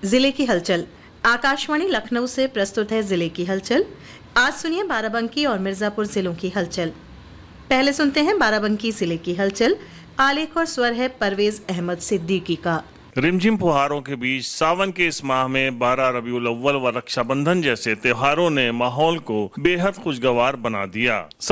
जिले की हलचल। आकाशवाणी लखनऊ से प्रस्तुत है जिले की हलचल। आज सुनिए बाराबंकी और मिर्जापुर जिलों की हलचल। पहले सुनते हैं बाराबंकी जिले की हलचल। आलेख और स्वर है परवेज अहमद सिद्दीकी का। रिमझिम फुहारों के बीच सावन के इस माह में 12 रबीउल अव्वल व रक्षाबंधन जैसे त्योहारों ने माहौल को बेहद खुशगवार बना दिया।